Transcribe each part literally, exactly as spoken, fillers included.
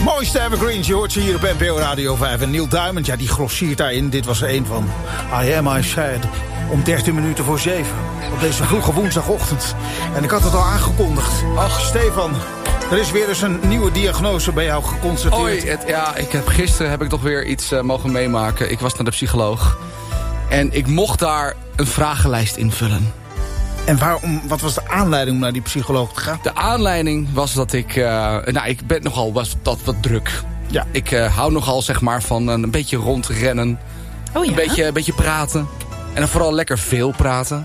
mooiste evergreens, je hoort ze hier op N P O Radio vijf. En Neil Diamond, ja, die glossiert daarin. Dit was er een van I Am I Sad. Om dertien minuten voor zeven. Op deze vroege woensdagochtend. En ik had het al aangekondigd. Ach, Stefan, er is weer eens een nieuwe diagnose bij jou geconstateerd. Oei, het, ja, ik heb, gisteren heb ik toch weer iets uh, mogen meemaken. Ik was naar de psycholoog. En ik mocht daar een vragenlijst invullen. En waarom, wat was de aanleiding om naar die psycholoog te gaan? De aanleiding was dat ik... Uh, nou, ik ben nogal was dat wat druk. Ja. Ik uh, hou nogal, zeg maar, van een beetje rondrennen. Oh ja? Een beetje, een beetje praten. En dan vooral lekker veel praten.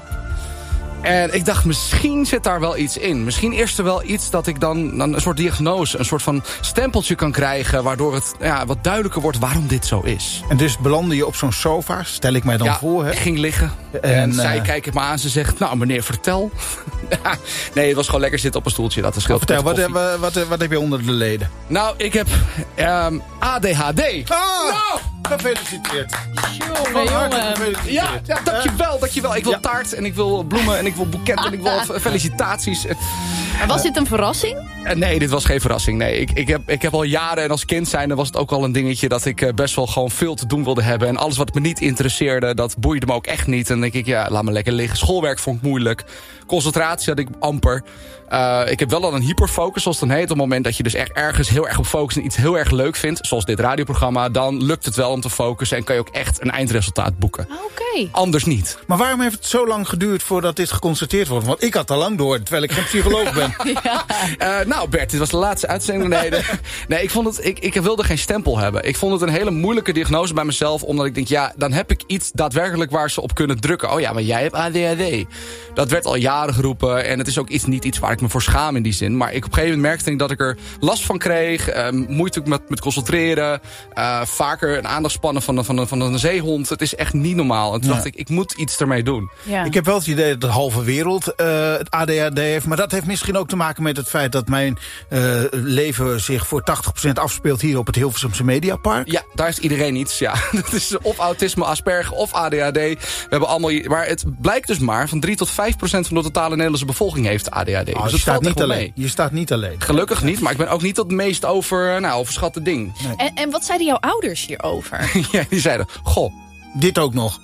En ik dacht, misschien zit daar wel iets in. Misschien is er wel iets dat ik dan, dan een soort diagnose... een soort van stempeltje kan krijgen... waardoor het ja, wat duidelijker wordt waarom dit zo is. En dus belandde je op zo'n sofa, stel ik mij dan ja, voor. Hè? Ik ging liggen. En, en uh... zij kijkt me aan, ze zegt... nou meneer, vertel. Nee, het was gewoon lekker zitten op een stoeltje. Dat is oh, vertel, wat, wat, wat, wat heb je onder de leden? Nou, ik heb um, A D H D. Ah, nou! Gefeliciteerd. Jongen, jongen. Ja, ja, dankjewel, dankjewel. Ik wil ja. taart en ik wil bloemen en ik wil boeket en ik wil felicitaties. Maar was dit een verrassing? Uh, nee, dit was geen verrassing. Nee, ik, ik, heb, ik heb al jaren en als kind zijnde was het ook al een dingetje... dat ik uh, best wel gewoon veel te doen wilde hebben. En alles wat me niet interesseerde, dat boeide me ook echt niet. En dan denk ik, ja, laat me lekker liggen. Schoolwerk vond ik moeilijk. Concentratie had ik amper. Uh, ik heb wel al een hyperfocus, zoals het dan heet. Op het moment dat je dus echt ergens heel erg op focust... en iets heel erg leuk vindt, zoals dit radioprogramma... dan lukt het wel om te focussen en kan je ook echt een eindresultaat boeken. Oké. Okay. Anders niet. Maar waarom heeft het zo lang geduurd voordat dit geconstateerd wordt? Want ik had al lang door, terwijl ik geen psycholoog ben. ja. uh, nou Bert, dit was de laatste uitzending. Nee, de, nee ik, vond het, ik, ik wilde geen stempel hebben. Ik vond het een hele moeilijke diagnose bij mezelf... omdat ik denk, ja, dan heb ik iets daadwerkelijk waar ze op kunnen drukken. Oh ja, maar jij hebt A D H D. Dat werd al jaren geroepen en het is ook iets, niet iets waar ik me voor schaam in die zin. Maar ik, op een gegeven moment merkte ik dat ik er last van kreeg. Uh, moeite met, met concentreren. Uh, vaker een aandachtspannen van, van, van een zeehond. Het is echt niet normaal. En toen ja. dacht ik, ik moet iets ermee doen. Ja. Ik heb wel het idee dat de halve wereld uh, het A D H D heeft. Maar dat heeft misschien ook te maken met het feit dat mijn uh, leven zich voor tachtig procent afspeelt hier op het Hilversumse Mediapark. Ja, daar is iedereen iets. Ja. Dat is of autisme, Asperger of A D H D. We hebben allemaal, maar het blijkt dus maar van drie tot vijf procent van de totale Nederlandse bevolking heeft A D H D. Oh, dus je, staat niet alleen. Mee. je staat niet alleen. Gelukkig niet, maar ik ben ook niet het meest over, nou, overschatte ding. Nee. En, en wat zeiden jouw ouders hierover? Ja, die zeiden, goh. Dit ook nog.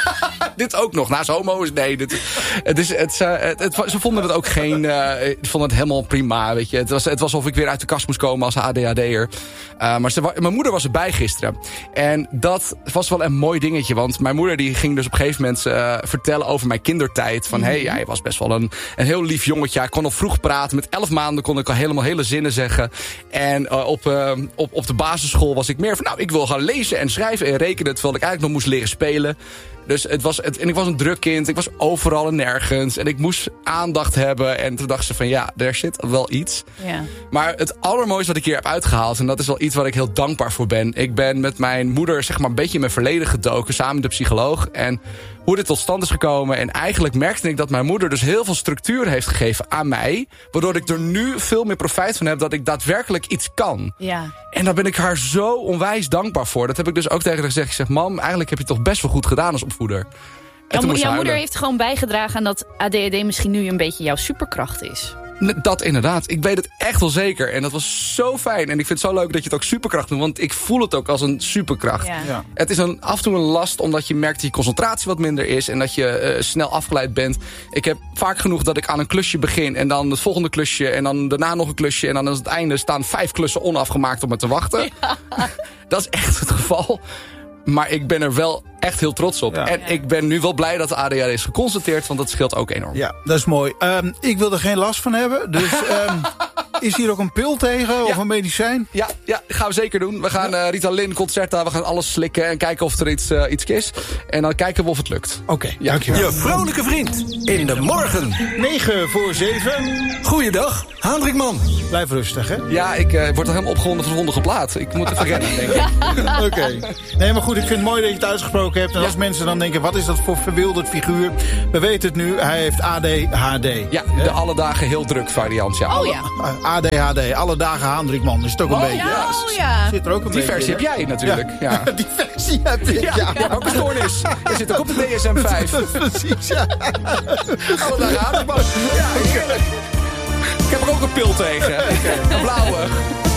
Dit ook nog. Naast homo's, nee. Dit, het is, het, het, het, ze vonden het ook geen... Uh, ze vonden het helemaal prima, weet je. Het was, het was alsof ik weer uit de kast moest komen als A D H D'er. Uh, maar ze, mijn moeder was erbij gisteren. En dat was wel een mooi dingetje. Want mijn moeder die ging dus op een gegeven moment uh, vertellen over mijn kindertijd. Van, hé, hey, hij was best wel een, een heel lief jongetje. Hij kon al vroeg praten. Met elf maanden kon ik al helemaal hele zinnen zeggen. En uh, op, uh, op, op de basisschool was ik meer van... nou, ik wil gaan lezen en schrijven en rekenen... terwijl ik eigenlijk nog moest leren spelen. Dus het was, het, en ik was een druk kind. Ik was overal en nergens. En ik moest aandacht hebben. En toen dacht ze van ja, er zit wel iets. Ja. Maar het allermooiste wat ik hier heb uitgehaald... en dat is wel iets waar ik heel dankbaar voor ben. Ik ben met mijn moeder zeg maar een beetje in mijn verleden gedoken... samen met de psycholoog. En hoe dit tot stand is gekomen. En eigenlijk merkte ik dat mijn moeder dus heel veel structuur heeft gegeven aan mij. Waardoor ik er nu veel meer profijt van heb dat ik daadwerkelijk iets kan. Ja. En daar ben ik haar zo onwijs dankbaar voor. Dat heb ik dus ook tegen haar gezegd. Ik zeg, mam, eigenlijk heb je het toch best wel goed gedaan als opvoeder. Jouw, mo- jouw moeder heeft gewoon bijgedragen aan dat A D H D misschien nu een beetje jouw superkracht is. Dat inderdaad. Ik weet het echt wel zeker. En dat was zo fijn. En ik vind het zo leuk dat je het ook superkracht doet. Want ik voel het ook als een superkracht. Ja. Ja. Het is een, af en toe een last omdat je merkt dat je concentratie wat minder is. En dat je uh, snel afgeleid bent. Ik heb vaak genoeg dat ik aan een klusje begin. En dan het volgende klusje. En dan daarna nog een klusje. En dan aan het einde staan vijf klussen onafgemaakt om me te wachten. Ja. Dat is echt het geval. Maar ik ben er wel echt heel trots op. Ja. En ik ben nu wel blij dat de A D H D is geconstateerd. Want dat scheelt ook enorm. Ja, dat is mooi. Um, ik wil er geen last van hebben. Dus um, is hier ook een pil tegen ja. of een medicijn? Ja, ja, gaan we zeker doen. We gaan uh, Ritalin, Concerta, we gaan alles slikken. En kijken of er iets, uh, iets is. En dan kijken we of het lukt. Oké, okay, ja. dankjewel. Je vrolijke vriend in de morgen. negen voor zeven. Goeiedag, Hendrikman. Blijf rustig, hè? Ja, ik uh, word er helemaal opgewonden van de volgende plaat. Ik moet even rennen, denk ik. Oké. Okay. Nee, maar goed, ik vind het mooi dat je het uitgesproken hebt. En ja. als mensen dan denken, wat is dat voor verwilderd figuur? We weten het nu, hij heeft A D H D. Ja, de ja? alle dagen heel druk variant. Ja. Oh ja. A D H D, alle dagen Hendrikman. Is het ook een oh, beetje. Ja, oh ja. Zit er ook een die beetje. versie heb jij natuurlijk. Ja. Ja. Die versie heb ik, ja. ja. ja. Ook een stoornis. Je zit ook op de D S M vijf. Precies, ja. Alle dagen Hendrikman. Ja, heerlijk. Ik heb er ook een pil tegen. Okay. Een blauwe.